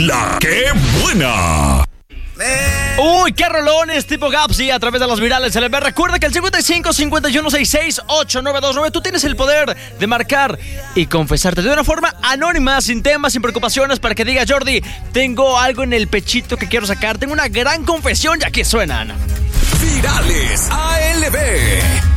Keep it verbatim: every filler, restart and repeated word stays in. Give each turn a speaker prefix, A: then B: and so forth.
A: La que buena.
B: Uy, qué rolones tipo Gapsi a través de los virales L B. Recuerda que el cincuenta y cinco, cincuenta y uno, sesenta y seis, ochenta y nueve veintinueve, tú tienes el poder de marcar y confesarte de una forma anónima, sin temas, sin preocupaciones, para que digas: Jordi, tengo algo en el pechito que quiero sacar, tengo una gran confesión, ya que suenan
A: Virales A L B.